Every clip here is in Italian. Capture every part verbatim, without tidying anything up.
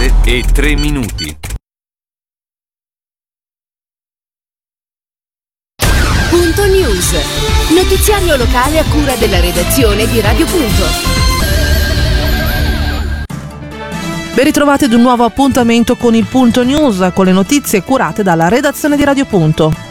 Verde e tre minuti. Punto News. Notiziario locale a cura della redazione di Radio Punto. Ben ritrovati ad un nuovo appuntamento con il Punto News, con le notizie curate dalla redazione di Radio Punto.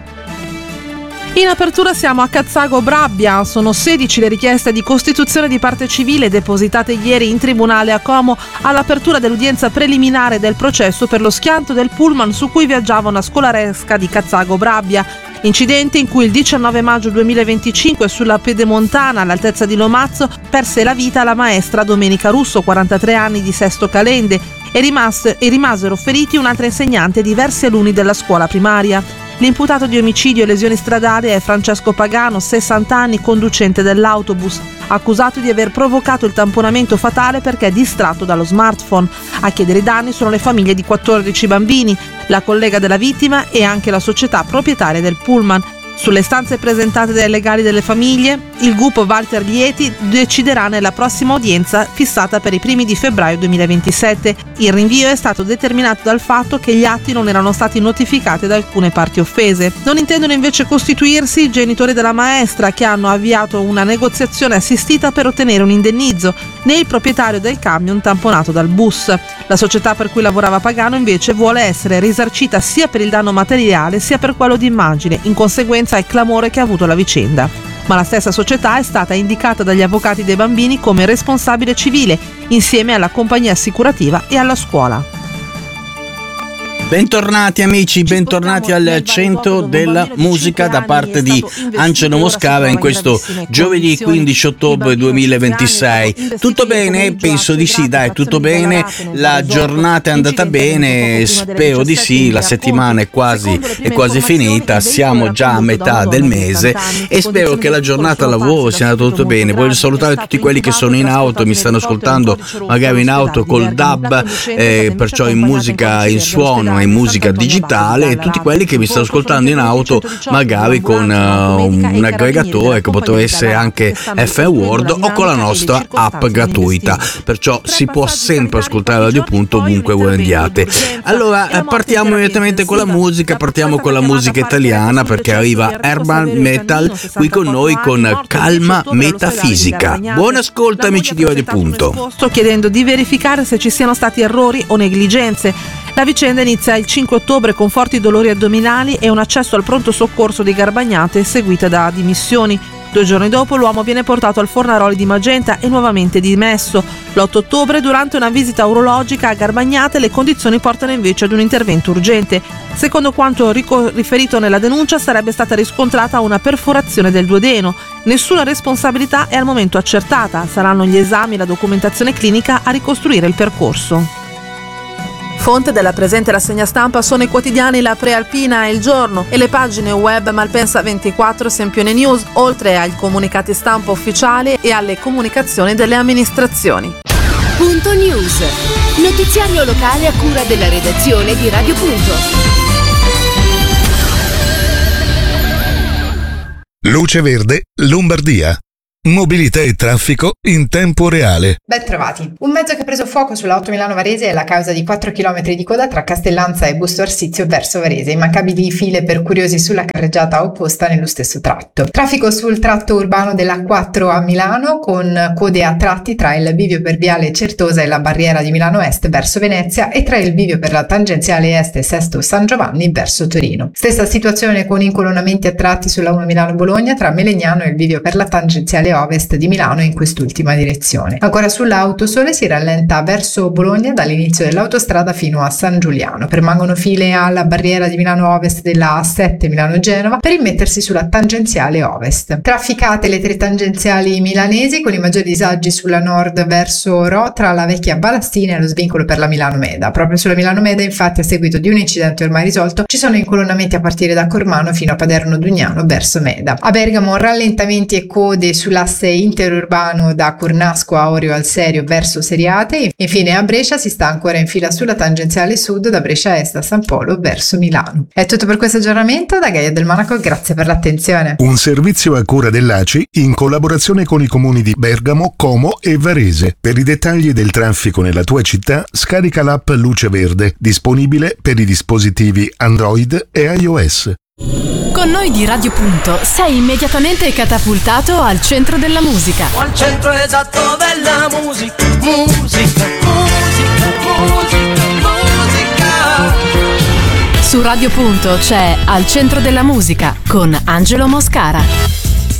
In apertura siamo a Cazzago Brabbia, sono sedici le richieste di costituzione di parte civile depositate ieri in tribunale a Como all'apertura dell'udienza preliminare del processo per lo schianto del pullman su cui viaggiava una scolaresca di Cazzago Brabbia. Incidente in cui il diciannove maggio duemilaventicinque sulla Pedemontana all'altezza di Lomazzo perse la vita la maestra Domenica Russo, quarantatré anni, di Sesto Calende, e, rimas- e rimasero feriti un'altra insegnante e diversi alunni della scuola primaria. L'imputato di omicidio e lesioni stradali è Francesco Pagano, sessanta anni, conducente dell'autobus, accusato di aver provocato il tamponamento fatale perché è distratto dallo smartphone. A chiedere i danni sono le famiglie di quattordici bambini, la collega della vittima e anche la società proprietaria del pullman. Sulle istanze presentate dai legali delle famiglie, il G U P Walter Lieti deciderà nella prossima udienza fissata per i primi di febbraio duemilaventisette. Il rinvio è stato determinato dal fatto che gli atti non erano stati notificati da alcune parti offese. Non intendono invece costituirsi i genitori della maestra, che hanno avviato una negoziazione assistita per ottenere un indennizzo, né il proprietario del camion tamponato dal bus. La società per cui lavorava Pagano invece vuole essere risarcita sia per il danno materiale sia per quello di immagine, in conseguenza al clamore che ha avuto la vicenda. Ma la stessa società è stata indicata dagli avvocati dei bambini come responsabile civile, insieme alla compagnia assicurativa e alla scuola. Bentornati amici, bentornati al Centro della Musica da parte di Angelo Moscava in questo giovedì quindici ottobre duemilaventisei. Tutto bene? Penso di sì, dai, tutto bene. La giornata è andata bene, spero di sì. La settimana è quasi, è quasi finita, siamo già a metà del mese e spero che la giornata al lavoro sia andata tutto bene. Voglio salutare tutti quelli che sono in auto, mi stanno ascoltando magari in auto col D A B, eh, perciò in musica, in suono, in musica digitale, e tutti quelli che mi stanno ascoltando in auto magari con uh, un aggregatore che potrebbe essere anche F M World o con la nostra app gratuita, perciò si può sempre ascoltare Radio Punto ovunque voi andiate. Allora eh, partiamo immediatamente con la musica, partiamo con la musica italiana perché arriva Urban Metal qui con noi con Calma Metafisica. Buon ascolto amici di Radio Punto. Sto chiedendo di verificare se ci siano stati errori o negligenze. La vicenda inizia il cinque ottobre con forti dolori addominali e un accesso al pronto soccorso di Garbagnate seguita da dimissioni. Due giorni dopo l'uomo viene portato al Fornaroli di Magenta e nuovamente dimesso. L'otto ottobre, durante una visita urologica a Garbagnate, le condizioni portano invece ad un intervento urgente. Secondo quanto rico- riferito nella denuncia, sarebbe stata riscontrata una perforazione del duodeno. Nessuna responsabilità è al momento accertata. Saranno gli esami e la documentazione clinica a ricostruire il percorso. Fonte della presente rassegna stampa sono i quotidiani La Prealpina e Il Giorno e le pagine web Malpensa ventiquattro, Sempione News, oltre ai comunicati stampa ufficiali e alle comunicazioni delle amministrazioni. Punto News. Notiziario locale a cura della redazione di Radio Punto. Luce Verde, Lombardia. Mobilità e traffico in tempo reale. Ben trovati. Un mezzo che ha preso fuoco sulla otto Milano Varese è la causa di quattro chilometri di coda tra Castellanza e Busto Arsizio verso Varese, immancabili file per curiosi sulla carreggiata opposta nello stesso tratto. Traffico sul tratto urbano dell'A quattro a Milano con code a tratti tra il bivio per Viale Certosa e la barriera di Milano Est verso Venezia e tra il bivio per la tangenziale est e Sesto San Giovanni verso Torino. Stessa situazione con incolonnamenti a tratti sulla uno Milano Bologna tra Melegnano e il bivio per la tangenziale ovest di Milano in quest'ultima direzione. Ancora sull'Autosole si rallenta verso Bologna dall'inizio dell'autostrada fino a San Giuliano. Permangono file alla barriera di Milano Ovest della A sette Milano-Genova per immettersi sulla tangenziale ovest. Trafficate le tre tangenziali milanesi con i maggiori disagi sulla nord verso Ro tra la vecchia Balastina e lo svincolo per la Milano Meda. Proprio sulla Milano Meda, infatti, a seguito di un incidente ormai risolto, ci sono incolonnamenti a partire da Cormano fino a Paderno Dugnano verso Meda. A Bergamo rallentamenti e code sulla l'asse interurbano da Curnasco a Orio al Serio verso Seriate. Infine a Brescia si sta ancora in fila sulla tangenziale sud da Brescia Est a San Polo verso Milano. È tutto per questo aggiornamento da Gaia del Monaco, grazie per l'attenzione. Un servizio a cura dell'A C I in collaborazione con i comuni di Bergamo, Como e Varese. Per i dettagli del traffico nella tua città scarica l'app Luce Verde, disponibile per i dispositivi Android e iOS. Con noi di Radio Punto sei immediatamente catapultato al centro della musica. Al centro esatto della musica, musica, musica, musica, musica. Su Radio Punto c'è Al centro della musica con Angelo Moscara.